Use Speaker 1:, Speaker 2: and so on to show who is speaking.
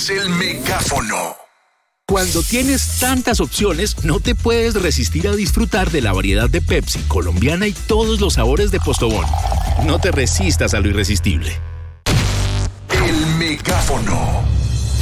Speaker 1: es el megáfono.
Speaker 2: Cuando tienes tantas opciones, no te puedes resistir a disfrutar de la variedad de Pepsi, colombiana y todos los sabores de Postobón. No te resistas a lo irresistible.
Speaker 1: El megáfono.